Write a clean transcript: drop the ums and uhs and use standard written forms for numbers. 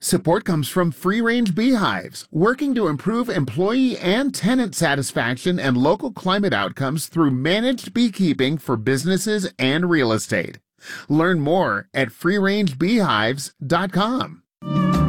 Support comes from Free Range Beehives, working to improve employee and tenant satisfaction and local climate outcomes through managed beekeeping for businesses and real estate. Learn more at freerangebeehives.com.